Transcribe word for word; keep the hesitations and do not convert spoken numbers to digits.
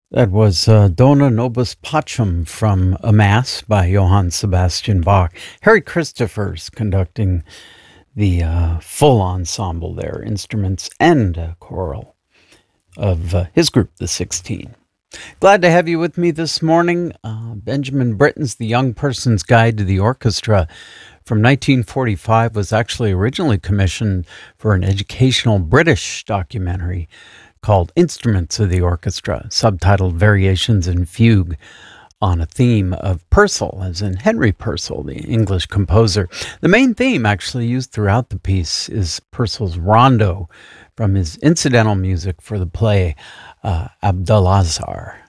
That was uh, Dona Nobis Pacem from A Mass by Johann Sebastian Bach. Harry Christophers conducting the uh, full ensemble there, instruments and uh, choral of uh, his group, the sixteen. Glad to have you with me this morning. Uh, Benjamin Britten's The Young Person's Guide to the Orchestra from nineteen forty-five was actually originally commissioned for an educational British documentary called Instruments of the Orchestra, subtitled Variations in Fugue, on a theme of Purcell, as in Henry Purcell, the English composer. The main theme actually used throughout the piece is Purcell's rondo from his incidental music for the play uh, Abdalazar.